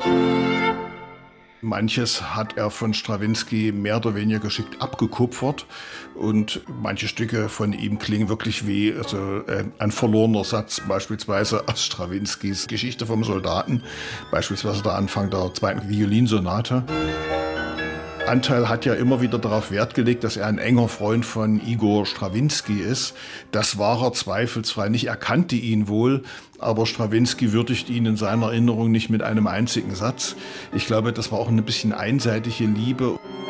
Manches hat er von Strawinsky mehr oder weniger geschickt abgekupfert und manche Stücke von ihm klingen wirklich wie ein verlorener Satz, beispielsweise aus Strawinskys Geschichte vom Soldaten, beispielsweise der Anfang der zweiten Violinsonate. Anteil hat ja immer wieder darauf Wert gelegt, dass er ein enger Freund von Igor Strawinsky ist. Das war er zweifelsfrei nicht. Er kannte ihn wohl, aber Strawinsky würdigt ihn in seiner Erinnerung nicht mit einem einzigen Satz. Ich glaube, das war auch ein bisschen einseitige Liebe.